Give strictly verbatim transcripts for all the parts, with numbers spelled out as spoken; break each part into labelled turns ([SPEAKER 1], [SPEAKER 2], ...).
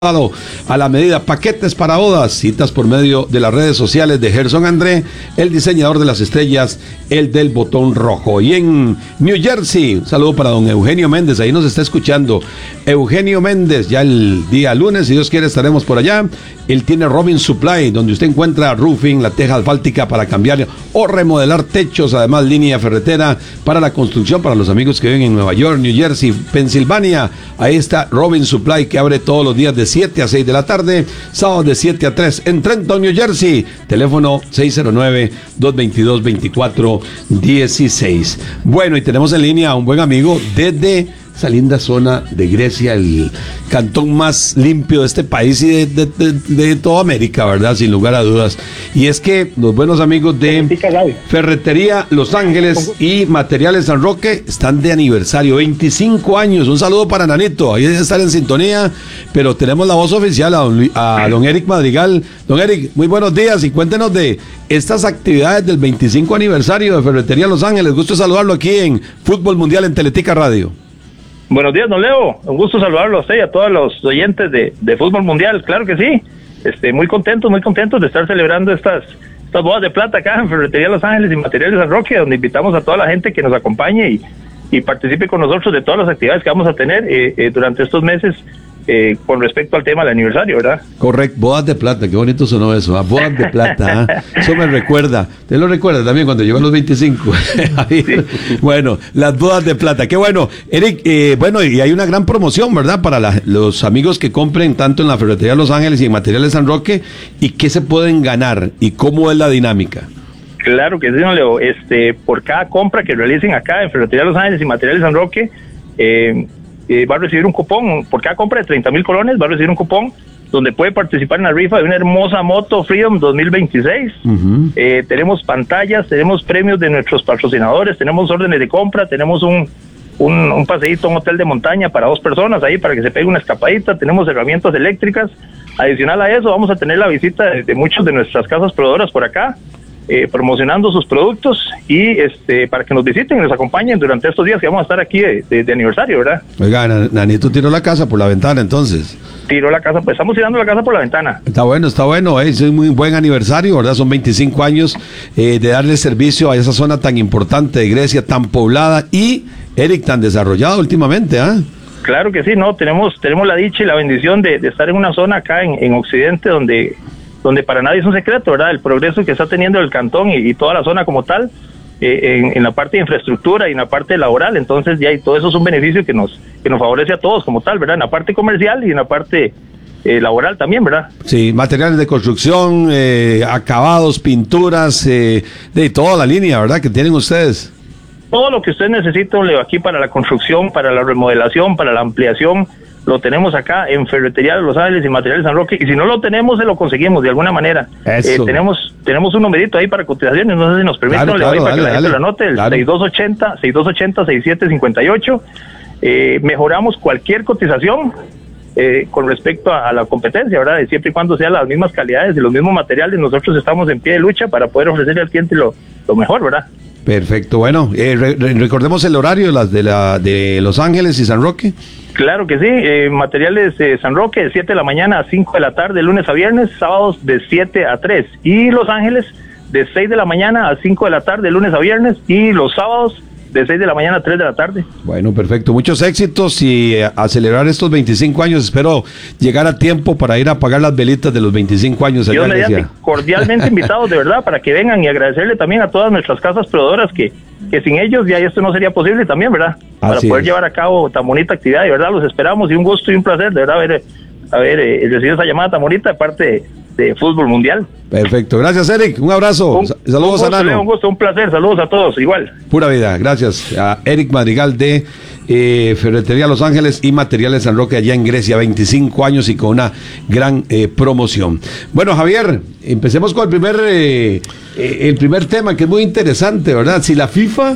[SPEAKER 1] a la medida, paquetes para bodas, citas por medio de las redes sociales de Gerson André, el diseñador de las estrellas, el del botón rojo. Y en New Jersey, un saludo para don Eugenio Méndez, ahí nos está escuchando Eugenio Méndez, ya el día lunes, si Dios quiere estaremos por allá. Él tiene Robin Supply, donde usted encuentra roofing, la teja asfáltica para cambiar o remodelar techos, además línea ferretera para la construcción, para los amigos que viven en Nueva York, New Jersey, Pensilvania. Ahí está Robin Supply, que abre todos los días de siete a seis de la tarde, sábado de siete a tres en Trenton, New Jersey. Teléfono seis cero nueve, dos dos dos, dos cuatro uno seis. Bueno, y tenemos en línea a un buen amigo desde esa linda zona de Grecia, el cantón más limpio de este país y de, de, de, de toda América, ¿verdad? Sin lugar a dudas. Y es que los buenos amigos de Ferretería Los Ángeles y Materiales San Roque están de aniversario, veinticinco años. Un saludo para Nanito, ahí debe estar en sintonía, pero tenemos la voz oficial a don, a don Eric Madrigal. Don Eric, muy buenos días y cuéntenos de estas actividades del veinticinco aniversario de Ferretería Los Ángeles. Gusto saludarlo aquí en Fútbol Mundial en Teletica Radio.
[SPEAKER 2] Buenos días, don Leo. Un gusto saludarlo a usted y a todos los oyentes de, de Fútbol Mundial. Claro que sí. Este, muy contentos, muy contentos de estar celebrando estas, estas bodas de plata acá en Ferretería Los Ángeles y Materiales San Roque, donde invitamos a toda la gente que nos acompañe y, y participe con nosotros de todas las actividades que vamos a tener eh, eh, durante estos meses. Eh, con respecto al tema del aniversario, ¿verdad?
[SPEAKER 1] Correcto, bodas de plata, qué bonito sonó eso, ¿eh? Bodas de plata, ¿eh? Eso me recuerda, ¿te lo recuerda también cuando llegó a los veinticinco? Sí. Bueno, las bodas de plata, qué bueno. Eric, eh, bueno, y hay una gran promoción, ¿verdad? Para la, los amigos que compren tanto en la Ferretería Los Ángeles y en Materiales San Roque, ¿y qué se pueden ganar? ¿Y cómo es la dinámica?
[SPEAKER 2] Claro que sí, don Leo. Este, por cada compra que realicen acá en Ferretería Los Ángeles y Materiales San Roque, eh, Eh, va a recibir un cupón, por cada compra de treinta mil colones va a recibir un cupón donde puede participar en la rifa de una hermosa moto Freedom dos mil veintiséis. Uh-huh. eh, tenemos pantallas, tenemos premios de nuestros patrocinadores, tenemos órdenes de compra, tenemos un, un, un paseíto a un hotel de montaña para dos personas ahí para que se pegue una escapadita, tenemos herramientas eléctricas. Adicional a eso vamos a tener la visita de, de muchos de nuestras casas proveedoras por acá, Eh, promocionando sus productos y este para que nos visiten y nos acompañen durante estos días que vamos a estar aquí de, de, de aniversario, ¿verdad?
[SPEAKER 1] Oiga, Nanito tiró la casa por la ventana entonces.
[SPEAKER 2] Tiró la casa, pues estamos tirando la casa por la ventana.
[SPEAKER 1] Está bueno, está bueno, eh, es un muy buen aniversario, ¿verdad? Son veinticinco años eh, de darle servicio a esa zona tan importante de Grecia, tan poblada y, Eric, tan desarrollada últimamente, ¿ah? ¿eh?
[SPEAKER 2] Claro que sí, no, tenemos tenemos la dicha y la bendición de, de estar en una zona acá en, en Occidente donde donde para nadie es un secreto, ¿verdad? El progreso que está teniendo el cantón y, y toda la zona como tal, eh, en, en la parte de infraestructura y en la parte laboral, entonces ya y todo eso es un beneficio que nos que nos favorece a todos como tal, ¿verdad? En la parte comercial y en la parte eh, laboral también, ¿verdad?
[SPEAKER 1] Sí, materiales de construcción, eh, acabados, pinturas, eh, de toda la línea, ¿verdad? Que tienen ustedes.
[SPEAKER 2] Todo lo que usted necesita, Leo, aquí para la construcción, para la remodelación, para la ampliación, lo tenemos acá en Ferretería Los Ángeles y Materiales San Roque, y si no lo tenemos, se lo conseguimos de alguna manera. Eh, tenemos tenemos un numerito ahí para cotizaciones, no sé si nos permiten, claro, claro, para dale, que la gente lo anote, el claro. seis dos ochenta, seis dos ochenta, sesenta y siete cincuenta y ocho. Eh, mejoramos cualquier cotización eh, con respecto a, a la competencia, ¿verdad? Y siempre y cuando sean las mismas calidades y los mismos materiales, nosotros estamos en pie de lucha para poder ofrecerle al cliente lo, lo mejor, ¿verdad?
[SPEAKER 1] Perfecto, bueno, eh, re, recordemos el horario de, las de, la, de Los Ángeles y San Roque.
[SPEAKER 2] Claro que sí, eh, Materiales de San Roque de siete de la mañana a cinco de la tarde, lunes a viernes, sábados de siete a tres, y Los Ángeles de seis de la mañana a cinco de la tarde, lunes a viernes, y los sábados de seis de la mañana a tres de la tarde. Bueno,
[SPEAKER 1] perfecto, muchos éxitos y eh, a celebrar estos veinticinco años, espero llegar a tiempo para ir a apagar las velitas de los veinticinco años.
[SPEAKER 2] Dios mediante, cordialmente invitados de verdad para que vengan y agradecerle también a todas nuestras casas proveedoras que, que sin ellos ya esto no sería posible también, ¿verdad? Para Así poder es. llevar a cabo tan bonita actividad, de verdad los esperamos y un gusto y un placer de verdad haber, haber eh, recibido esa llamada tan bonita de parte de, de Fútbol Mundial.
[SPEAKER 1] Perfecto, gracias Eric, un abrazo,
[SPEAKER 2] un,
[SPEAKER 1] saludos
[SPEAKER 2] un gusto,
[SPEAKER 1] a Nano.
[SPEAKER 2] Un gusto, un placer, saludos a todos, igual.
[SPEAKER 1] Pura vida, gracias a Eric Madrigal de eh, Ferretería Los Ángeles y Materiales San Roque allá en Grecia, veinticinco años y con una gran eh, promoción. Bueno, Javier, empecemos con el primer, eh, eh, el primer tema que es muy interesante, ¿verdad? Si la FIFA,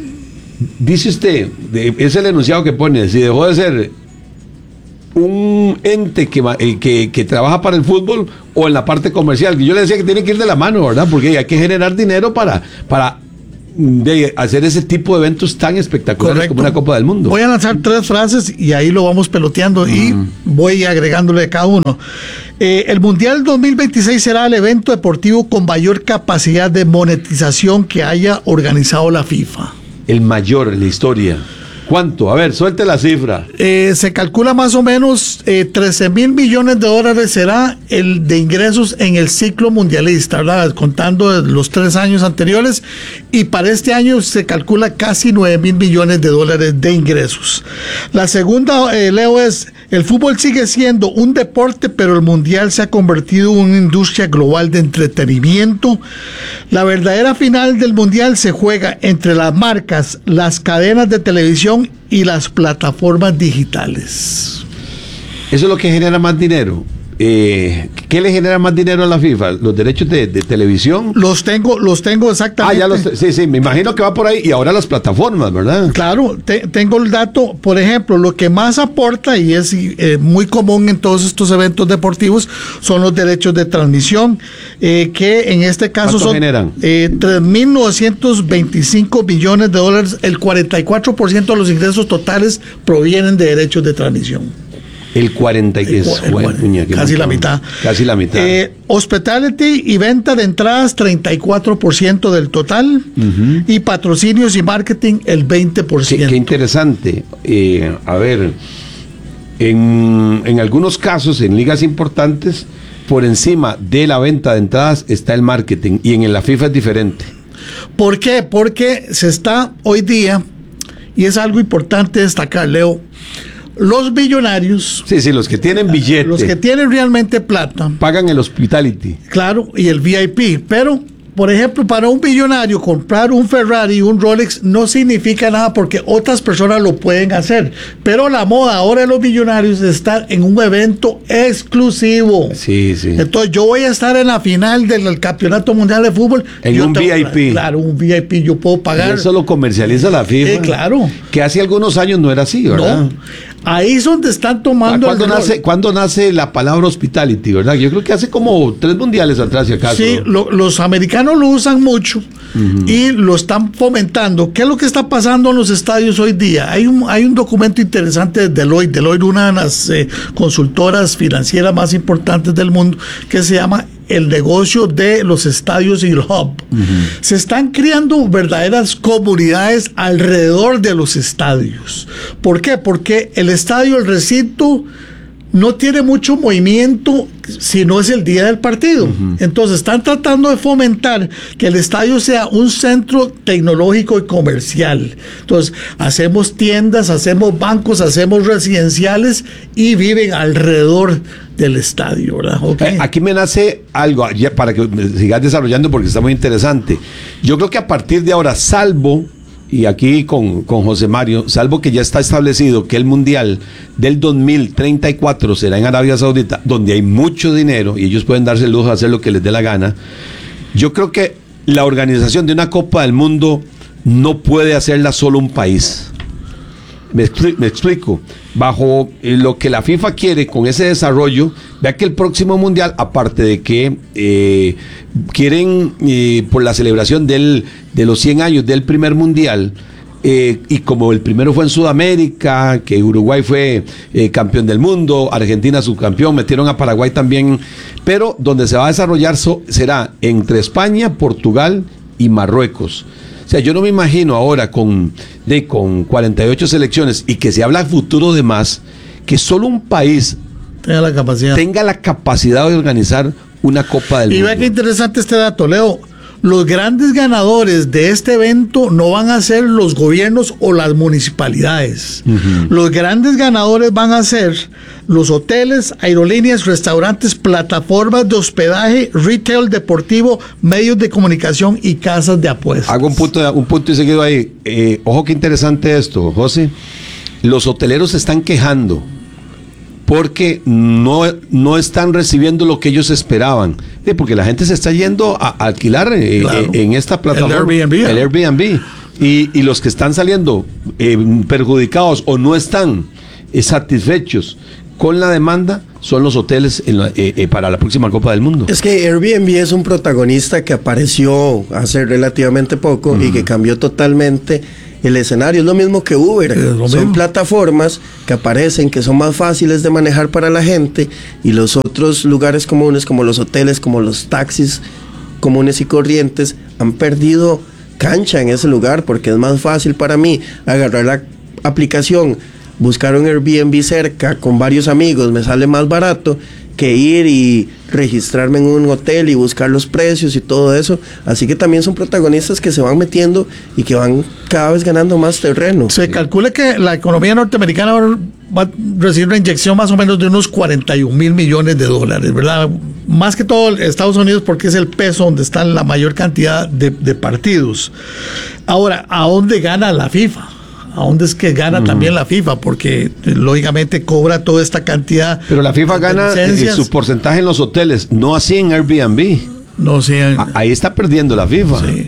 [SPEAKER 1] dice usted, de, es el enunciado que pone, si dejó de ser un ente que, eh, que, que trabaja para el fútbol o en la parte comercial. Yo le decía que tiene que ir de la mano, ¿verdad? Porque hay que generar dinero para, para de hacer ese tipo de eventos tan espectaculares. Correcto. Como una Copa del Mundo.
[SPEAKER 3] Voy a lanzar tres frases y ahí lo vamos peloteando mm. y voy agregándole a cada uno. Eh, el Mundial dos mil veintiséis será el evento deportivo con mayor capacidad de monetización que haya organizado la FIFA.
[SPEAKER 1] El mayor en la historia. ¿Cuánto? A ver, suelte la cifra.
[SPEAKER 3] Eh, se calcula más o menos eh, trece mil millones de dólares será el de ingresos en el ciclo mundialista, ¿verdad? Contando los tres años anteriores, y para este año se calcula casi nueve mil millones de dólares de ingresos. La segunda, eh, Leo, es: el fútbol sigue siendo un deporte, pero el mundial se ha convertido en una industria global de entretenimiento. La verdadera final del mundial se juega entre las marcas, las cadenas de televisión y las plataformas digitales.
[SPEAKER 1] Eso es lo que genera más dinero. Eh, ¿Qué le genera más dinero a la FIFA? ¿Los derechos de, de televisión?
[SPEAKER 3] Los tengo, los tengo exactamente.
[SPEAKER 1] Ah, ya los, sí, sí, me imagino que va por ahí. Y ahora las plataformas, ¿verdad?
[SPEAKER 3] Claro, te, tengo el dato. Por ejemplo, lo que más aporta, y es eh, muy común en todos estos eventos deportivos, son los derechos de transmisión, eh, que en este caso son
[SPEAKER 1] generan?
[SPEAKER 3] Eh, tres mil novecientos veinticinco millones de dólares. El cuarenta y cuatro por ciento de los ingresos totales provienen de derechos de transmisión.
[SPEAKER 1] El cuarenta y es,
[SPEAKER 3] el, bueno, puña, casi montón. la mitad.
[SPEAKER 1] Casi la mitad.
[SPEAKER 3] Eh, hospitality y venta de entradas, treinta y cuatro por ciento del total. Uh-huh. Y patrocinios y marketing, el veinte por ciento.
[SPEAKER 1] Qué, qué interesante. Eh, a ver, en, en algunos casos, en ligas importantes, por encima de la venta de entradas está el marketing. Y en la FIFA es diferente.
[SPEAKER 3] ¿Por qué? Porque se está hoy día, y es algo importante destacar, Leo, los millonarios,
[SPEAKER 1] sí, sí, los que tienen billete,
[SPEAKER 3] los que tienen realmente plata,
[SPEAKER 1] pagan el hospitality,
[SPEAKER 3] claro, y el V I P. Pero, por ejemplo, para un millonario comprar un Ferrari, un Rolex, no significa nada porque otras personas lo pueden hacer. Pero la moda ahora de los millonarios es estar en un evento exclusivo.
[SPEAKER 1] Sí, sí.
[SPEAKER 3] Entonces, yo voy a estar en la final del Campeonato Mundial de Fútbol.
[SPEAKER 1] En un V I P.
[SPEAKER 3] Claro, un V I P yo puedo pagar.
[SPEAKER 1] Y eso lo comercializa la FIFA.
[SPEAKER 3] Eh, claro.
[SPEAKER 1] Que hace algunos años no era así, ¿verdad?
[SPEAKER 3] No. Ahí es donde están tomando.
[SPEAKER 1] ¿Cuándo nace, ¿Cuándo nace la palabra hospitality, verdad? Yo creo que hace como tres mundiales atrás, si acaso.
[SPEAKER 3] Sí, lo, los americanos lo usan mucho uh-huh. y lo están fomentando. ¿Qué es lo que está pasando en los estadios hoy día? Hay un, hay un documento interesante de Deloitte, Deloitte, una de las eh, consultoras financieras más importantes del mundo, que se llama El negocio de los estadios y el hub. Uh-huh. Se están creando verdaderas comunidades alrededor de los estadios. ¿Por qué? Porque el estadio, el recinto, no tiene mucho movimiento si no es el día del partido. Uh-huh. Entonces están tratando de fomentar que el estadio sea un centro tecnológico y comercial. Entonces hacemos tiendas, hacemos bancos, hacemos residenciales y viven alrededor del estadio, ¿verdad? Okay.
[SPEAKER 1] Aquí me nace algo para que sigas desarrollando porque está muy interesante. Yo creo que a partir de ahora, salvo, y aquí con, con José Mario, salvo que ya está establecido que el Mundial del dos mil treinta y cuatro será en Arabia Saudita, donde hay mucho dinero y ellos pueden darse el lujo de hacer lo que les dé la gana, yo creo que la organización de una Copa del Mundo no puede hacerla solo un país. Me, expli- me explico. Bajo eh, lo que la FIFA quiere con ese desarrollo, vea que el próximo mundial, aparte de que eh, quieren eh, por la celebración del, de los cien años del primer mundial, eh, y como el primero fue en Sudamérica, que Uruguay fue eh, campeón del mundo, Argentina subcampeón, metieron a Paraguay también, pero donde se va a desarrollar so, será entre España, Portugal y Marruecos. O sea, yo no me imagino ahora con, de, con cuarenta y ocho selecciones y que se habla futuro de más, que solo un país
[SPEAKER 3] tenga la capacidad,
[SPEAKER 1] tenga la capacidad de organizar una Copa del
[SPEAKER 3] y
[SPEAKER 1] Mundo.
[SPEAKER 3] Y vea qué interesante este dato, Leo. Los grandes ganadores de este evento no van a ser los gobiernos o las municipalidades. Uh-huh. Los grandes ganadores van a ser los hoteles, aerolíneas, restaurantes, plataformas de hospedaje, retail deportivo, medios de comunicación y casas de apuestas.
[SPEAKER 1] Hago un punto, un punto y seguido ahí. Eh, ojo qué interesante esto, José. Los hoteleros se están quejando porque no, no están recibiendo lo que ellos esperaban, eh, porque la gente se está yendo a, a alquilar eh, claro. eh, en esta plataforma,
[SPEAKER 3] el Airbnb,
[SPEAKER 1] el Airbnb, y, y los que están saliendo eh, perjudicados o no están eh, satisfechos con la demanda son los hoteles en la, eh, eh, para la próxima Copa del Mundo.
[SPEAKER 4] Es que Airbnb es un protagonista que apareció hace relativamente poco mm. y que cambió totalmente el escenario. Es lo mismo que Uber. Son mismo. plataformas que aparecen, que son más fáciles de manejar para la gente, y los otros lugares comunes, como los hoteles, como los taxis comunes y corrientes, han perdido cancha en ese lugar, porque es más fácil para mí agarrar la aplicación, buscar un Airbnb cerca con varios amigos, me sale más barato que ir y registrarme en un hotel y buscar los precios y todo eso. Así que también son protagonistas que se van metiendo y que van cada vez ganando más terreno.
[SPEAKER 3] Se calcula que la economía norteamericana va a recibir una inyección más o menos de unos cuarenta y un mil millones de dólares, ¿verdad? Más que todo Estados Unidos, porque es el peso donde está la mayor cantidad de, de partidos. Ahora, ¿a dónde gana la FIFA? ¿A dónde es que gana uh-huh. también la FIFA? Porque lógicamente cobra toda esta cantidad.
[SPEAKER 1] Pero la FIFA gana eh, su porcentaje en los hoteles, no así en Airbnb.
[SPEAKER 3] No, sí.
[SPEAKER 1] A- ahí está perdiendo la FIFA.
[SPEAKER 3] Sí.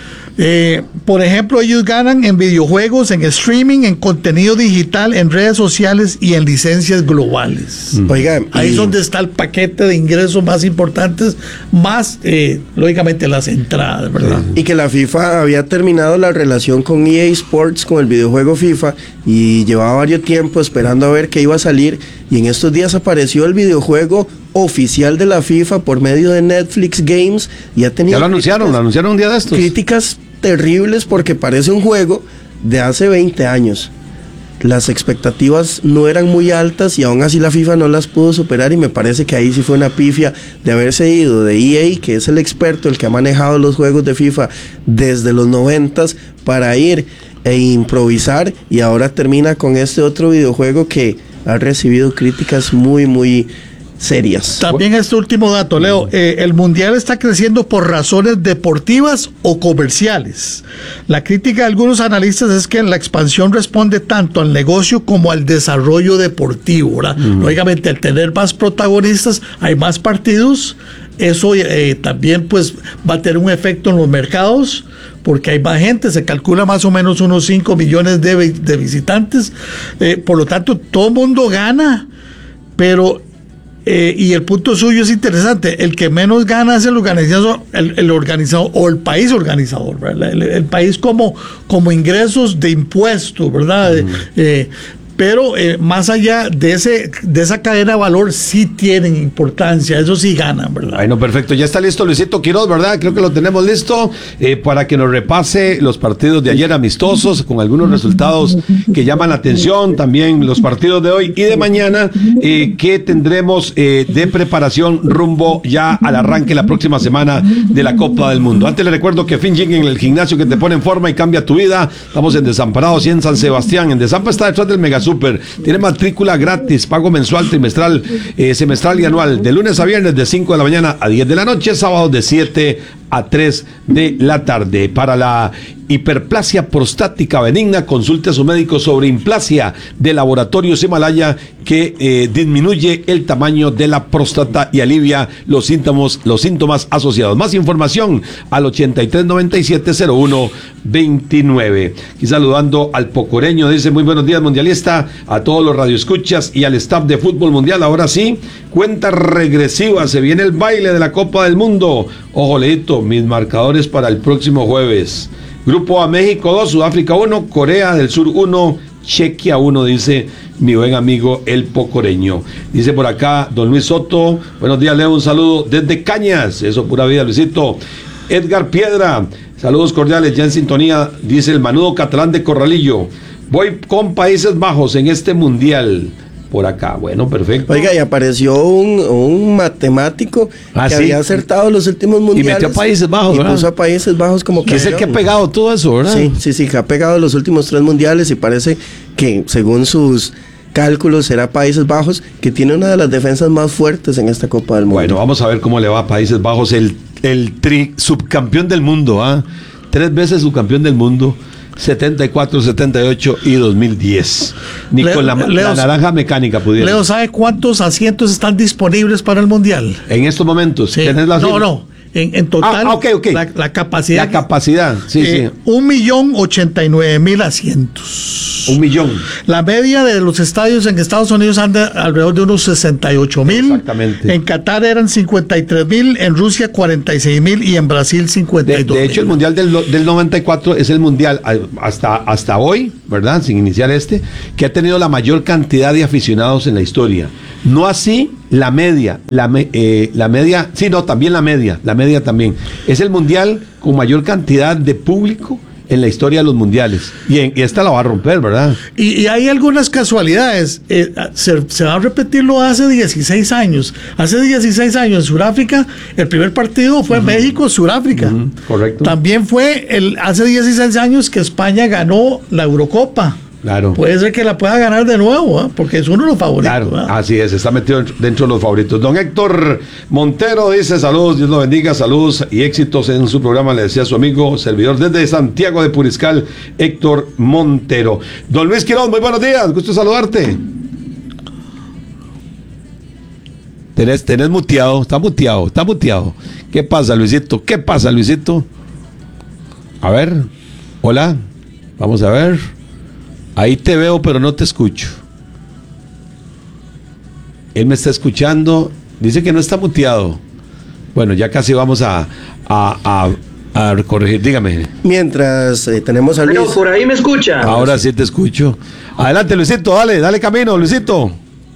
[SPEAKER 3] Eh, por ejemplo, ellos ganan en videojuegos, en streaming, en contenido digital, en redes sociales y en licencias globales.
[SPEAKER 4] Mm. Oiga,
[SPEAKER 3] ahí
[SPEAKER 4] y...
[SPEAKER 3] es donde está el paquete de ingresos más importantes, más, eh, lógicamente, las entradas, ¿verdad?
[SPEAKER 4] Y que la FIFA había terminado la relación con E A Sports, con el videojuego FIFA, y llevaba varios tiempo esperando a ver qué iba a salir, y en estos días apareció el videojuego oficial de la FIFA por medio de Netflix Games, y ha tenido...
[SPEAKER 1] Ya lo anunciaron, lo anunciaron un día de estos.
[SPEAKER 4] Críticas terribles porque parece un juego de hace veinte años. Las expectativas no eran muy altas y aún así la FIFA no las pudo superar, y me parece que ahí sí fue una pifia de haberse ido de E A, que es el experto, el que ha manejado los juegos de FIFA desde los noventas, para ir e improvisar, y ahora termina con este otro videojuego que ha recibido críticas muy muy serias.
[SPEAKER 3] También este último dato, Leo, eh, el mundial está creciendo por razones deportivas o comerciales. La crítica de algunos analistas es que la expansión responde tanto al negocio como al desarrollo deportivo, ¿verdad? Uh-huh. Lógicamente, al tener más protagonistas, hay más partidos, eso eh, también pues va a tener un efecto en los mercados, porque hay más gente, se calcula más o menos unos cinco millones de, de visitantes, eh, por lo tanto, todo el mundo gana, pero... Eh, y el punto suyo es interesante, el que menos gana es el organizador, el, el organizador o el país organizador, ¿verdad? El, el país como, como ingresos de impuestos, ¿verdad? Uh-huh. Eh, pero eh, más allá de ese de esa cadena de valor sí tienen importancia, eso sí ganan, ¿verdad?
[SPEAKER 1] Bueno, perfecto, ya está listo Luisito Quiroz, ¿verdad? Creo que lo tenemos listo eh, para que nos repase los partidos de ayer amistosos con algunos resultados que llaman la atención, también los partidos de hoy y de mañana eh, que tendremos eh, de preparación rumbo ya al arranque la próxima semana de la Copa del Mundo. Antes les recuerdo que Finjing, en el gimnasio que te pone en forma y cambia tu vida, estamos en Desamparados y en San Sebastián. En Desampa está detrás del Mega Super. Tiene matrícula gratis, pago mensual, trimestral, eh, semestral y anual, de lunes a viernes de cinco de la mañana a diez de la noche, sábados de siete a tres de la tarde. Para la hiperplasia prostática benigna, consulte a su médico sobre Implasia de Laboratorios Himalaya, que eh, disminuye el tamaño de la próstata y alivia los síntomas, los síntomas asociados. Más información al ochenta y tres noventa y siete cero uno veintinueve. Y saludando al Pocoreño, dice: muy buenos días, mundialista, a todos los radioescuchas y al staff de Fútbol Mundial. Ahora sí, cuenta regresiva, se viene el baile de la Copa del Mundo. Ojo, Leito, mis marcadores para el próximo jueves. Grupo A: México dos, Sudáfrica uno, Corea del Sur uno, Chequia uno, dice mi buen amigo el Pocoreño. Dice por acá don Luis Soto: buenos días, Leo, un saludo desde Cañas. Eso, pura vida, Luisito. Edgar Piedra: saludos cordiales, ya en sintonía, dice el Manudo Catalán de Corralillo. Voy con Países Bajos en este mundial. Por acá, bueno, perfecto.
[SPEAKER 4] Oiga, y apareció un, un matemático
[SPEAKER 1] ¿Ah,
[SPEAKER 4] que
[SPEAKER 1] sí?
[SPEAKER 4] había acertado los últimos mundiales.
[SPEAKER 1] Y metió a Países Bajos,
[SPEAKER 4] y
[SPEAKER 1] ¿verdad?
[SPEAKER 4] puso a Países Bajos como
[SPEAKER 1] que es el que ha pegado todo eso, ¿verdad?
[SPEAKER 4] Sí, sí, sí, que ha pegado los últimos tres mundiales, y parece que, según sus cálculos, será Países Bajos, que tiene una de las defensas más fuertes en esta Copa del Mundo.
[SPEAKER 1] Bueno, vamos a ver cómo le va a Países Bajos, el, el tri, subcampeón del mundo, ¿ah? ¿eh? Tres veces subcampeón del mundo. setenta y cuatro, setenta y ocho y dos mil diez. Ni Leo, con la, Leo, la naranja mecánica pudiera.
[SPEAKER 3] Leo, ¿sabe cuántos asientos están disponibles para el mundial?
[SPEAKER 1] En estos momentos.
[SPEAKER 3] Sí.
[SPEAKER 1] ¿Tenés la
[SPEAKER 3] no, no. En, en total,
[SPEAKER 1] ah, okay, okay.
[SPEAKER 3] La, la capacidad.
[SPEAKER 1] La capacidad, sí,
[SPEAKER 3] eh,
[SPEAKER 1] sí.
[SPEAKER 3] Un millón ochenta y nueve mil asientos.
[SPEAKER 1] Un millón.
[SPEAKER 3] La media de los estadios en Estados Unidos anda alrededor de unos sesenta y ocho mil.
[SPEAKER 1] Exactamente.
[SPEAKER 3] En Qatar eran cincuenta y tres mil, en Rusia cuarenta y seis mil y en Brasil cincuenta y dos mil.
[SPEAKER 1] De, de hecho, el Mundial del, del noventa y cuatro es el Mundial hasta, hasta hoy, ¿verdad? Sin iniciar este, que ha tenido la mayor cantidad de aficionados en la historia. No así la media, la, me, eh, la media, sí, no, también la media, la media también. Es el Mundial con mayor cantidad de público en la historia de los mundiales. Y, en, y esta la va a romper, ¿verdad?
[SPEAKER 3] Y, y hay algunas casualidades. Eh, se, se va a repetirlo hace dieciséis años. Hace dieciséis años en Sudáfrica, el primer partido fue uh-huh. México-Sudáfrica.
[SPEAKER 1] Uh-huh. Correcto.
[SPEAKER 3] También fue el, hace dieciséis años que España ganó la Eurocopa.
[SPEAKER 1] Claro.
[SPEAKER 3] Puede ser que la pueda ganar de nuevo, ¿eh? Porque es uno de los favoritos.
[SPEAKER 1] Claro,
[SPEAKER 3] ¿eh?
[SPEAKER 1] así es, está metido dentro de los favoritos. Don Héctor Montero dice saludos, Dios lo bendiga, saludos y éxitos en su programa, le decía su amigo, servidor desde Santiago de Puriscal, Héctor Montero. Don Luis Quirón, muy buenos días, gusto saludarte. Tenés, tenés muteado, está muteado, está muteado. ¿Qué pasa, Luisito? ¿Qué pasa, Luisito? A ver, hola, vamos a ver. Ahí te veo, pero no te escucho. Él me está escuchando. Dice que no está muteado. Bueno, ya casi vamos a, a, a, a corregir. Dígame.
[SPEAKER 4] Mientras eh, tenemos a Luis.
[SPEAKER 5] Bueno, por ahí me escucha.
[SPEAKER 1] Ahora sí te escucho. Adelante, Luisito, dale, dale camino, Luisito.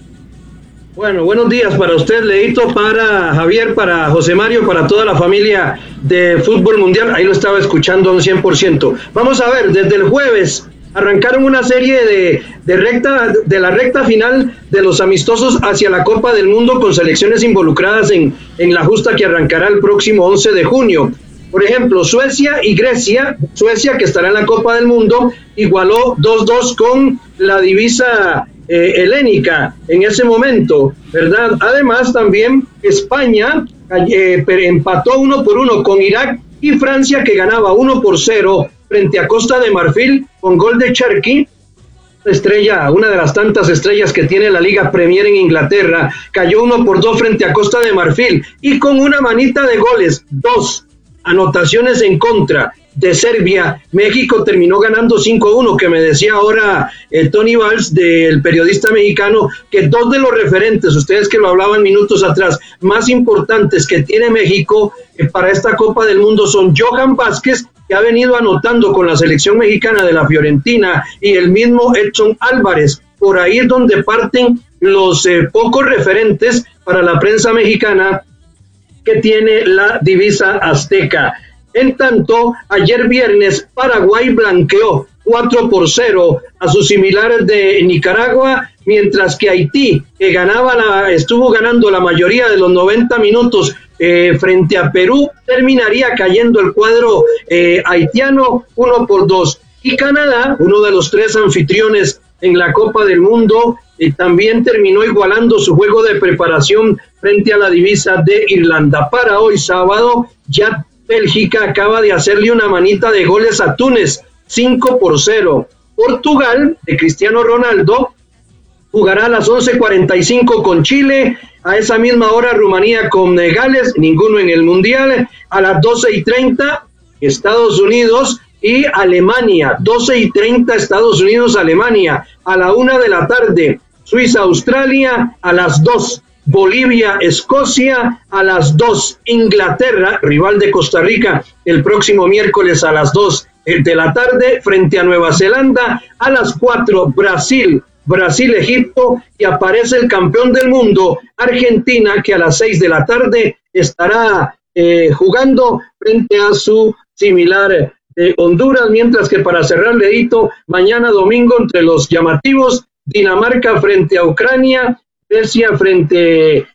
[SPEAKER 5] Bueno, buenos días para usted, Leito, para Javier, para José Mario, para toda la familia de Fútbol Mundial. Ahí lo estaba escuchando a un cien por ciento. Vamos a ver, desde el jueves arrancaron una serie de, de recta de la recta final de los amistosos hacia la Copa del Mundo con selecciones involucradas en, en la justa que arrancará el próximo once de junio. Por ejemplo, Suecia y Grecia, Suecia que estará en la Copa del Mundo, igualó dos dos con la divisa eh, helénica en ese momento, ¿verdad? Además también España eh, empató uno por uno con Irak y Francia que ganaba uno por cero frente a Costa de Marfil con gol de Cherki, estrella, una de las tantas estrellas que tiene la Liga Premier en Inglaterra, cayó uno por dos frente a Costa de Marfil y con una manita de goles, dos anotaciones en contra de Serbia, México terminó ganando cinco uno, que me decía ahora eh, Tony Valls, del periodista mexicano, que dos de los referentes, ustedes que lo hablaban minutos atrás, más importantes que tiene México eh, para esta Copa del Mundo son Johan Vázquez, que ha venido anotando con la selección mexicana de la Fiorentina, y el mismo Edson Álvarez. Por ahí es donde parten los eh, pocos referentes para la prensa mexicana que tiene la divisa azteca. En tanto, ayer viernes Paraguay blanqueó cuatro por cero a sus similares de Nicaragua, mientras que Haití, que ganaba la, estuvo ganando la mayoría de los noventa minutos eh, frente a Perú, terminaría cayendo el cuadro eh, haitiano uno por dos. Y Canadá, uno de los tres anfitriones en la Copa del Mundo, eh, también terminó igualando su juego de preparación frente a la divisa de Irlanda. Para hoy sábado, ya Bélgica acaba de hacerle una manita de goles a Túnez, cinco por cero. Portugal, de Cristiano Ronaldo, jugará a las once cuarenta y cinco con Chile. A esa misma hora Rumanía con Gales, ninguno en el Mundial. A las doce y treinta Estados Unidos y Alemania, doce y treinta Estados Unidos, Alemania. A la una de la tarde Suiza, Australia. A las dos Bolivia, Escocia. A las dos Inglaterra, rival de Costa Rica, el próximo miércoles a las dos de la tarde frente a Nueva Zelanda. A las cuatro Brasil, Brasil, Egipto, y aparece el campeón del mundo, Argentina, que a las seis de la tarde estará eh, jugando frente a su similar de Honduras, mientras que para cerrar Leito, mañana domingo entre los llamativos, Dinamarca frente a Ucrania, Grecia frente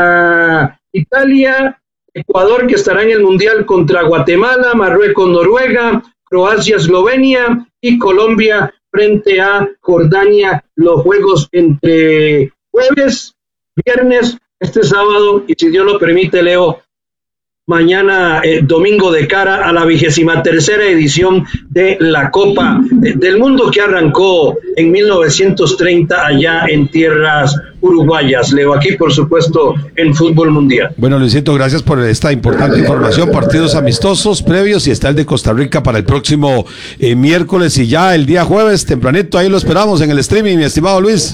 [SPEAKER 5] a Italia, Ecuador que estará en el Mundial contra Guatemala, Marruecos, Noruega, Croacia, Eslovenia y Colombia frente a Jordania. Los juegos entre jueves, viernes, este sábado y si Dios lo permite, Leo, mañana eh, domingo de cara a la vigésima tercera edición de la Copa eh, del Mundo que arrancó en mil novecientos treinta allá en tierras uruguayas. Leo, aquí por supuesto en fútbol mundial.
[SPEAKER 1] Bueno, Luisito, gracias por esta importante información. Partidos amistosos previos y está el de Costa Rica para el próximo eh, miércoles y ya el día jueves tempranito, ahí lo esperamos en el streaming, mi estimado Luis.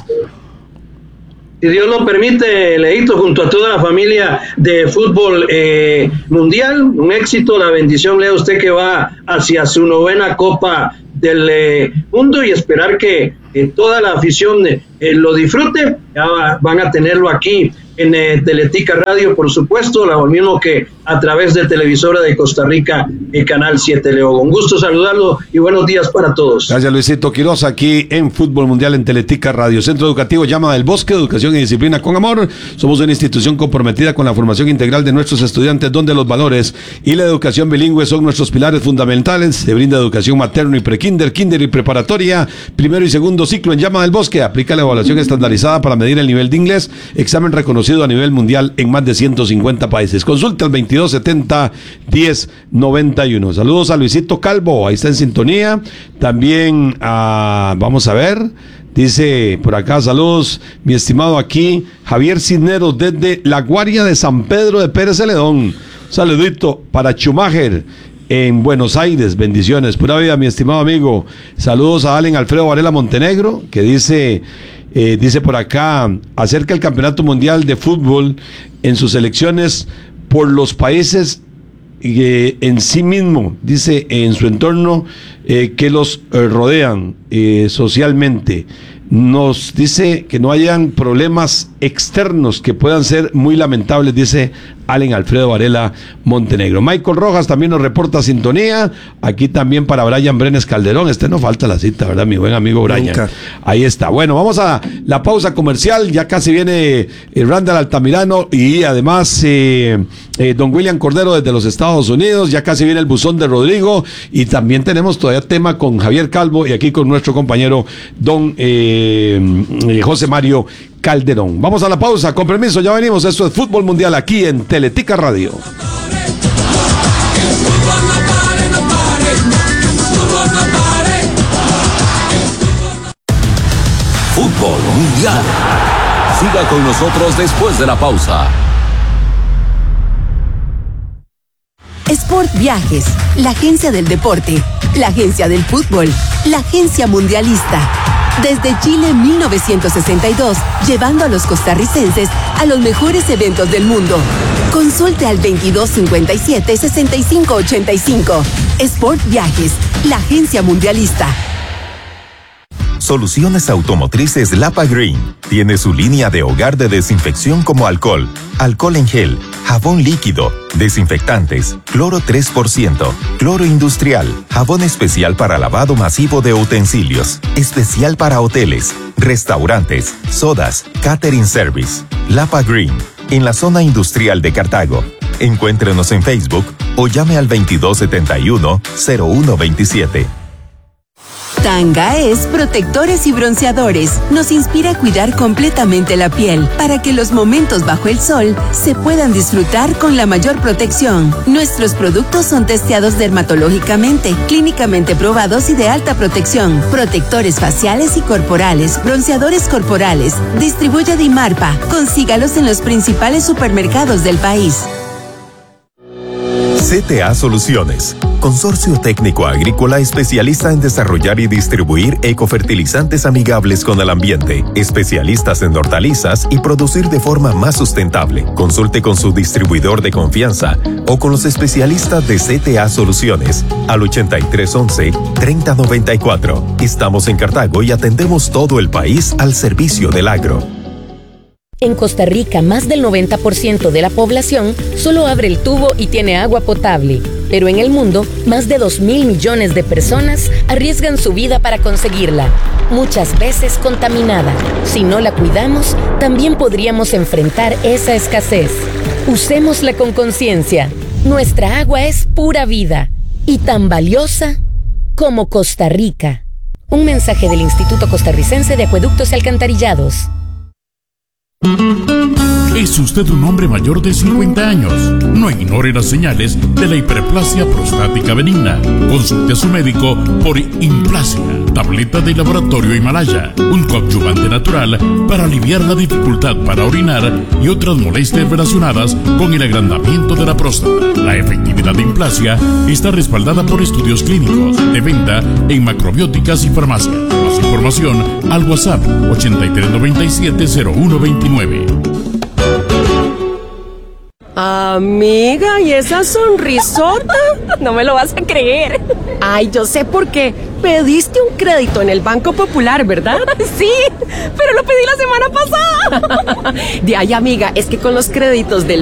[SPEAKER 5] Si Dios lo permite, Leito, junto a toda la familia de fútbol eh, mundial, un éxito, la bendición, Leo, usted que va hacia su novena Copa del eh, Mundo y esperar que eh, toda la afición eh, lo disfrute. Ya va, van a tenerlo aquí en eh, Teletica Radio, por supuesto, lo mismo que a través de Televisora de Costa Rica, el Canal siete, Leo. Un gusto saludarlo y buenos días para todos.
[SPEAKER 1] Gracias, Luisito Quiroz, aquí en Fútbol Mundial en Teletica Radio. Centro Educativo Llama del Bosque, educación y disciplina con amor. Somos una institución comprometida con la formación integral de nuestros estudiantes, donde los valores y la educación bilingüe son nuestros pilares fundamentales. Se brinda educación materno y prekinder, kinder y preparatoria, primero y segundo ciclo en Llama del Bosque. Aplica la evaluación estandarizada para medir el nivel de inglés, examen reconocido a nivel mundial en más de ciento cincuenta países. Consulta al veintidós setenta diez noventa y uno. Saludos a Luisito Calvo, ahí está en sintonía. También a, vamos a ver, dice por acá, saludos, mi estimado aquí, Javier Cisneros desde La Guaria de San Pedro de Pérez Celedón. Saludito para Schumacher en Buenos Aires, bendiciones, pura vida, mi estimado amigo. Saludos a Allen Alfredo Varela Montenegro, que dice, eh, dice por acá, acerca el Campeonato Mundial de Fútbol en sus elecciones por los países eh, en sí mismo, dice, en su entorno eh, que los eh, rodean eh, socialmente. Nos dice que no hayan problemas externos que puedan ser muy lamentables, dice Allen Alfredo Varela Montenegro. Michael Rojas también nos reporta sintonía. Aquí también para Brian Brenes Calderón. Este no falta la cita, ¿verdad? Mi buen amigo Brian. Nunca. Ahí está. Bueno, vamos a la pausa comercial. Ya casi viene eh, Randall Altamirano y además eh, eh, don William Cordero desde los Estados Unidos. Ya casi viene el buzón de Rodrigo. Y también tenemos todavía tema con Javier Calvo y aquí con nuestro compañero don eh, eh, José Mario Calderón. Vamos a la pausa, con permiso, ya venimos. Esto es Fútbol Mundial aquí en Teletica Radio.
[SPEAKER 6] Fútbol Mundial. Siga con nosotros después de la pausa.
[SPEAKER 7] Sport Viajes, la agencia del deporte, la agencia del fútbol, la agencia mundialista. Desde Chile en mil novecientos sesenta y dos, llevando a los costarricenses a los mejores eventos del mundo. Consulte al veintidós cincuenta y siete, sesenta y cinco ochenta y cinco. Sport Viajes, la agencia mundialista.
[SPEAKER 8] Soluciones Automotrices Lapa Green tiene su línea de hogar de desinfección como alcohol, alcohol en gel, jabón líquido, desinfectantes, cloro tres por ciento, cloro industrial, jabón especial para lavado masivo de utensilios, especial para hoteles, restaurantes, sodas, catering service. Lapa Green, en la zona industrial de Cartago. Encuéntrenos en Facebook o llame al veintidós setenta y uno, cero uno veintisiete.
[SPEAKER 7] Tanga es protectores y bronceadores. Nos inspira a cuidar completamente la piel para que los momentos bajo el sol se puedan disfrutar con la mayor protección. Nuestros productos son testeados dermatológicamente, clínicamente probados y de alta protección. Protectores faciales y corporales, bronceadores corporales. Distribuye Dimarpa. Consígalos en los principales supermercados del país.
[SPEAKER 8] C T A Soluciones, consorcio técnico agrícola especialista en desarrollar y distribuir ecofertilizantes amigables con el ambiente, especialistas en hortalizas y producir de forma más sustentable. Consulte con su distribuidor de confianza o con los especialistas de C T A Soluciones al ochenta y tres once, treinta noventa y cuatro. Estamos en Cartago y atendemos todo el país al servicio del agro.
[SPEAKER 9] En Costa Rica, más del noventa por ciento de la población solo abre el tubo y tiene agua potable. Pero en el mundo, más de dos mil millones de personas arriesgan su vida para conseguirla, muchas veces contaminada. Si no la cuidamos, también podríamos enfrentar esa escasez. Usémosla con conciencia. Nuestra agua es pura vida y tan valiosa como Costa Rica. Un mensaje del Instituto Costarricense de Acueductos y Alcantarillados.
[SPEAKER 10] ¿Es usted un hombre mayor de cincuenta años? No ignore las señales de la hiperplasia prostática benigna. Consulte a su médico por Implasia, tableta de laboratorio Himalaya, un coadyuvante natural para aliviar la dificultad para orinar y otras molestias relacionadas con el agrandamiento de la próstata. La efectividad de Implasia está respaldada por estudios clínicos, de venta en macrobióticas y farmacias. Más información al WhatsApp ochenta y tres noventa y siete cero uno veintinueve.
[SPEAKER 11] Amiga, ¿y esa sonrisota?
[SPEAKER 12] No me lo vas a creer.
[SPEAKER 11] Ay, yo sé por qué. Pediste un crédito en el Banco Popular, ¿verdad?
[SPEAKER 12] Sí, pero lo pedí la semana pasada.
[SPEAKER 11] De ahí, amiga, es que con los créditos del